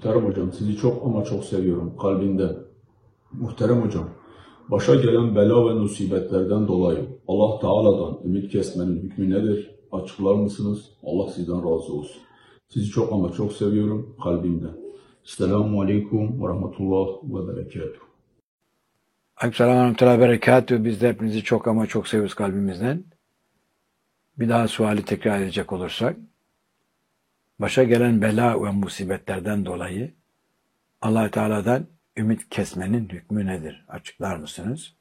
Muhterem hocam, sizi çok ama çok seviyorum kalbimden. Muhterem hocam, başa gelen bela ve musibetlerden dolayı Allah Teala'dan ümit kesmenin hükmü nedir? Açıklar mısınız? Allah sizden razı olsun. Sizi çok ama çok seviyorum kalbimden. Selamun Aleyküm ve Rahmetullah ve Berekatuhu. Aleykümselam ve rahmetullahi ve berekatuhu. Biz de hepinizi çok ama çok seviyoruz kalbimizden. Bir daha suali tekrar edecek olursak, başa gelen bela ve musibetlerden dolayı Allah Teala'dan ümit kesmenin hükmü nedir? Açıklar mısınız?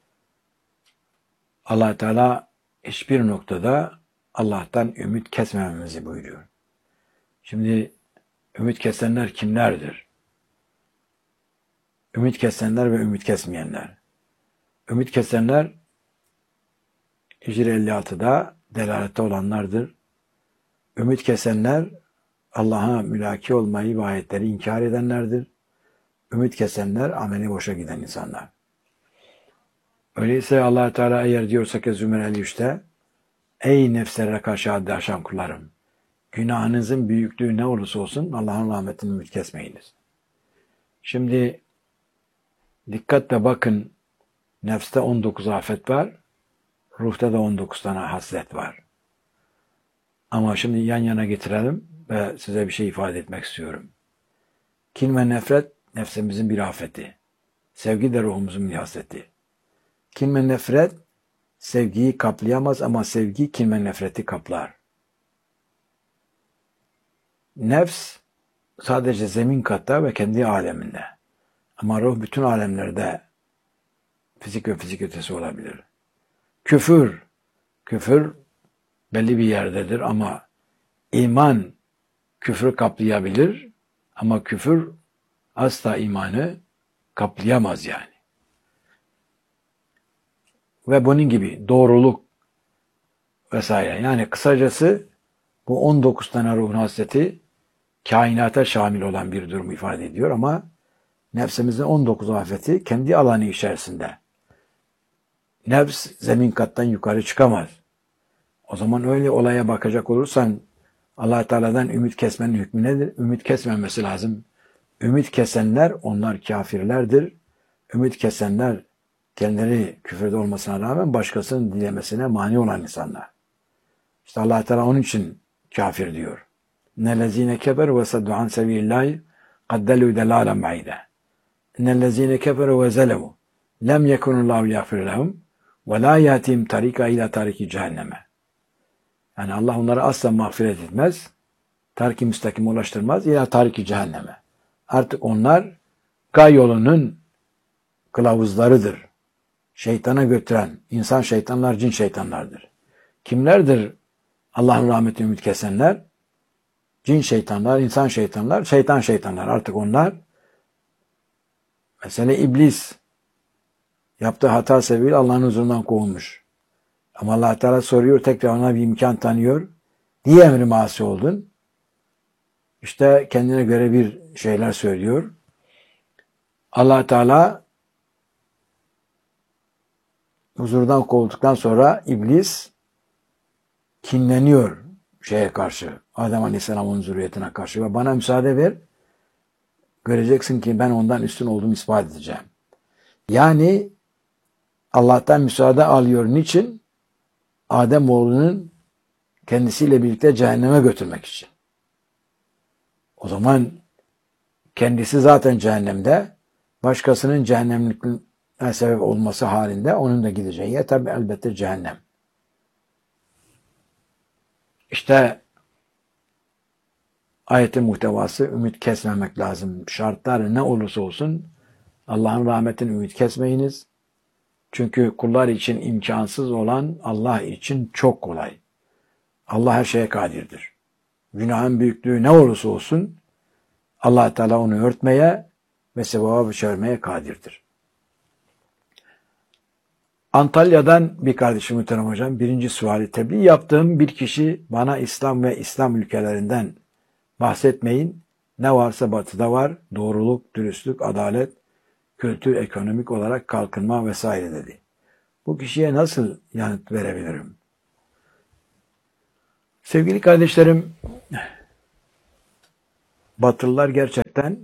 Allah Teala hiçbir noktada Allah'tan ümit kesmememizi buyuruyor. Şimdi ümit kesenler kimlerdir? Ümit kesenler ve ümit kesmeyenler. Ümit kesenler Hicri 56'da delalette olanlardır. Ümit kesenler Allah'a mülaki olmayı ve ayetleri inkar edenlerdir. Ümit kesenler ameli boşa giden insanlar. Öyleyse Allah Teala eğer diyorsa ki Zümer 53'te ey nefslere karşı haddi aşan kullarım, günahınızın büyüklüğü ne olursa olsun Allah'ın rahmetini ümit kesmeyiniz. Şimdi dikkatle bakın, nefste 19 afet var, ruhta da 19 tane hasret var. Ama şimdi yan yana getirelim ve size bir şey ifade etmek istiyorum. Kin ve nefret nefsimizin bir afeti. Sevgi de ruhumuzun bir hasreti. Kin ve nefret sevgiyi kaplayamaz ama sevgi kin ve nefreti kaplar. Nefs sadece zemin katta ve kendi aleminde. Ama ruh bütün alemlerde fizik ve fizik ötesi olabilir. Küfür belli bir yerdedir ama iman küfrü kaplayabilir ama küfür asla imanı kaplayamaz yani. Ve bunun gibi doğruluk vesaire. Yani kısacası bu 19 tane ruhun hasreti kainata şamil olan bir durumu ifade ediyor ama nefsimizin 19 afeti kendi alanı içerisinde. Nefs zemin kattan yukarı çıkamaz. O zaman öyle olaya bakacak olursan Allah Teala'dan ümit kesmenin hükmü nedir? Ümit kesmemesi lazım. Ümit kesenler onlar kafirlerdir. Ümit kesenler kendileri küfürde olmasına rağmen başkasının dilemesine mani olan insanlar. İşte Allah Teala onun için kafir diyor. İnnellezîne keferu ve saddu an sebîlillâhi kaddelû delâlen ba'îde. İnnellezîne keferu ve zelemu lem yekunullahu yagfir lehum ve lâ yâtihim tarîka ilâ tarîki cehenneme. Yani Allah onları asla mağfiret etmez, tariki müstakim ulaştırmaz, ila tariki cehenneme. Artık onlar gay yolunun kılavuzlarıdır. Şeytana götüren, insan şeytanlar, cin şeytanlardır. Kimlerdir Allah'ın rahmetine ümit kesenler? Cin şeytanlar, insan şeytanlar, şeytan şeytanlar. Artık onlar, mesela iblis, yaptığı hata sebebiyle Allah'ın huzurundan kovulmuş. Ama Allah Teala soruyor, tekrar ona bir imkan tanıyor. Niye emri masi oldun? İşte kendine göre bir şeyler söylüyor. Allah Teala huzurdan kovulduktan sonra iblis kinleniyor şeye karşı. Adem Aleyhisselam'ın zürriyetine karşı ve bana müsaade ver. Göreceksin ki ben ondan üstün olduğumu ispat edeceğim. Yani Allah'tan müsaade alıyor. Niçin? Adem oğlunun kendisiyle birlikte cehenneme götürmek için. O zaman kendisi zaten cehennemde, başkasının cehennemlikine sebep olması halinde onun da gideceği yer tabi elbette cehennem. İşte ayetin muhtevası ümit kesmemek lazım. Şartlar ne olursa olsun Allah'ın rahmetini ümit kesmeyiniz. Çünkü kullar için imkansız olan Allah için çok kolay. Allah her şeye kadirdir. Günahın büyüklüğü ne olursa olsun Allah Teala onu örtmeye ve sevaba çevirmeye kadirdir. Antalya'dan bir kardeşim muhterem hocam, birinci suali tebliğ yaptığım bir kişi bana İslam ve İslam ülkelerinden bahsetmeyin. Ne varsa batıda var. Doğruluk, dürüstlük, adalet, kültür, ekonomik olarak kalkınma vesaire dedi. Bu kişiye nasıl yanıt verebilirim? Sevgili kardeşlerim, Batılılar gerçekten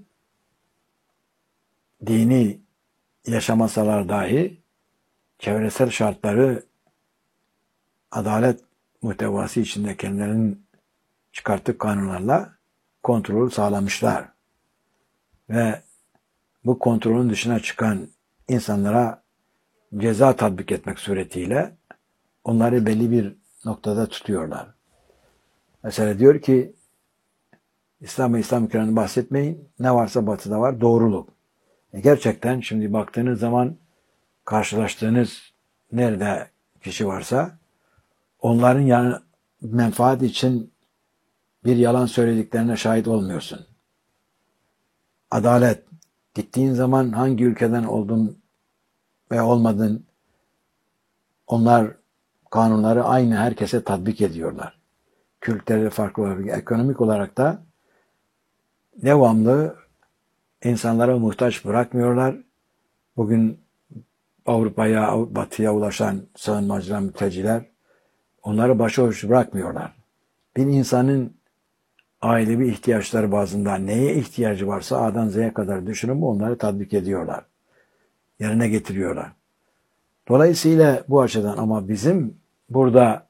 dini yaşamasalar dahi çevresel şartları adalet muhtevası içinde kendilerinin çıkarttığı kanunlarla kontrolü sağlamışlar. Ve bu kontrolün dışına çıkan insanlara ceza tatbik etmek suretiyle onları belli bir noktada tutuyorlar. Mesela diyor ki İslam ve İslam ülkelerinde bahsetmeyin. Ne varsa batıda var. Doğruluk. Gerçekten şimdi baktığınız zaman karşılaştığınız nerede kişi varsa onların yani menfaat için bir yalan söylediklerine şahit olmuyorsun. Adalet. Gittiğin zaman hangi ülkeden oldun ve olmadın, onlar kanunları aynı herkese tatbik ediyorlar. Kültürleri farklı olarak, ekonomik olarak da devamlı insanlara muhtaç bırakmıyorlar. Bugün Avrupa'ya, Batı'ya ulaşan sığınmacılar, mülteciler onları başıboş bırakmıyorlar. Bir insanın ailevi ihtiyaçları bazında neye ihtiyacı varsa A'dan Z'ye kadar düşünüp onları tatbik ediyorlar. Yerine getiriyorlar. Dolayısıyla bu açıdan ama bizim burada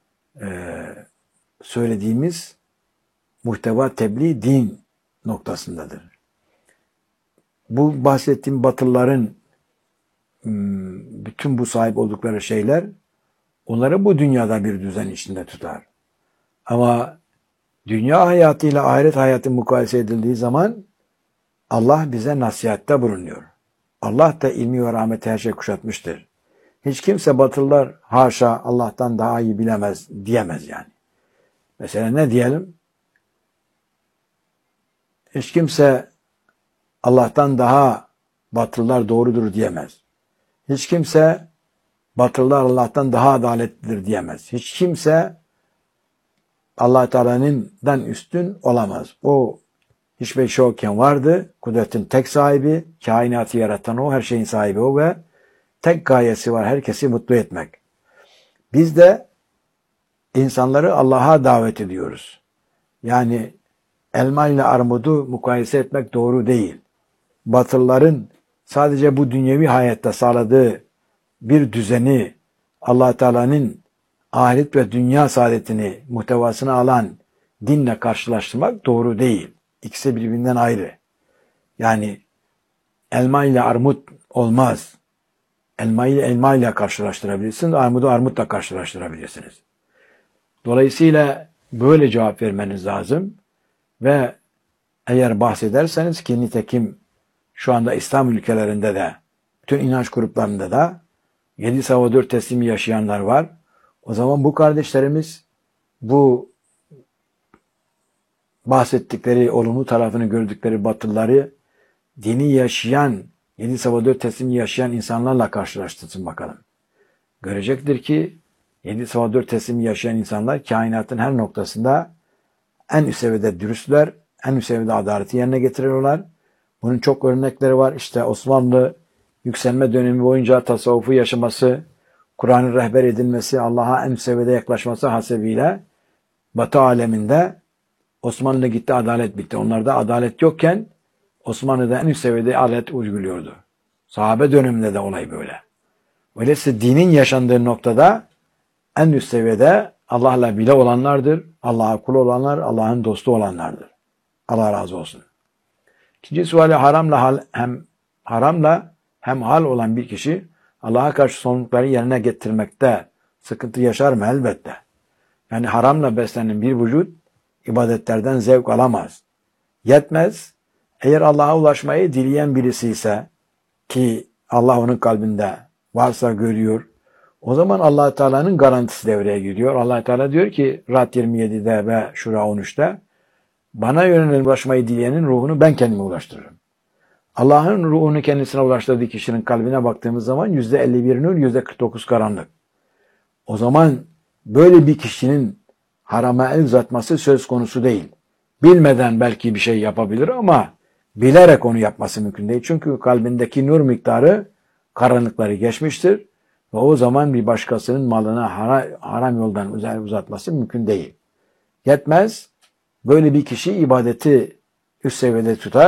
söylediğimiz muhteva tebliğ din noktasındadır. Bu bahsettiğim Batılıların bütün bu sahip oldukları şeyler onları bu dünyada bir düzen içinde tutar. Ama dünya hayatıyla ahiret hayatı mukayese edildiği zaman Allah bize nasihatte bulunuyor. Allah da ilmi ve rahmeti her şey kuşatmıştır. Hiç kimse Batılılar haşa Allah'tan daha iyi bilemez diyemez yani. Mesela ne diyelim? Hiç kimse Allah'tan daha Batılılar doğrudur diyemez. Hiç kimse Batılılar Allah'tan daha adaletlidir diyemez. Hiç kimse Allah Teala'nın üstün olamaz. O hiçbir şey yokken vardı. Kudretin tek sahibi, kainatı yaratan o, her şeyin sahibi o ve tek gayesi var. Herkesi mutlu etmek. Biz de insanları Allah'a davet ediyoruz. Yani elma ile armudu mukayese etmek doğru değil. Batılıların sadece bu dünyevi hayatta sağladığı bir düzeni Allah Teala'nın ahiret ve dünya saadetini muhtevasına alan dinle karşılaştırmak doğru değil. İkisi birbirinden ayrı. Yani elma ile armut olmaz. Elmayı elma ile karşılaştırabilirsiniz, armudu armutla karşılaştırabilirsiniz. Dolayısıyla böyle cevap vermeniz lazım ve eğer bahsederseniz ki nitekim şu anda İslam ülkelerinde de bütün inanç gruplarında da 7/4 teslimi yaşayanlar var. O zaman bu kardeşlerimiz bu bahsettikleri olumlu tarafını gördükleri Batılıları dini yaşayan 7/4 teslimi yaşayan insanlarla karşılaştırsın bakalım. Görecektir ki 7/4 teslimi yaşayan insanlar kainatın her noktasında en üst seviyede dürüstler, en üst seviyede adaleti yerine getiriyorlar. Bunun çok örnekleri var. İşte Osmanlı yükselme dönemi boyunca tasavvufu yaşaması, Kur'an'ın rehber edilmesi, Allah'a en üst seviyede yaklaşması hasebiyle Batı aleminde Osmanlı gitti, adalet bitti. Onlarda adalet yokken Osmanlı'da en üst seviyede adalet uyguluyordu. Sahabe döneminde de olay böyle. Öyleyse dinin yaşandığı noktada en üst seviyede Allah'la bile olanlardır. Allah'a kul olanlar, Allah'ın dostu olanlardır. Allah razı olsun. İkinci suali haramla hem hal olan bir kişi Allah'a karşı sorumlulukları yerine getirmekte sıkıntı yaşar mı? Elbette. Yani haramla beslenen bir vücut ibadetlerden zevk alamaz. Yetmez. Eğer Allah'a ulaşmayı dileyen birisi ise ki Allah onun kalbinde varsa görüyor, o zaman Allah Teala'nın garantisi devreye giriyor. Allah Teala diyor ki Ra'd 27'de ve Şura 13'te bana yönelip ulaşmayı dileyenin ruhunu ben kendime ulaştırırım. Allah'ın ruhunu kendisine ulaştırdığı kişinin kalbine baktığımız zaman %51 nur, %49 karanlık. O zaman böyle bir kişinin harama el uzatması söz konusu değil. Bilmeden belki bir şey yapabilir ama bilerek onu yapması mümkün değil. Çünkü kalbindeki nur miktarı karanlıkları geçmiştir. Ve o zaman bir başkasının malına haram yoldan uzatması mümkün değil. Yetmez. Böyle bir kişi ibadeti üst seviyede tutar.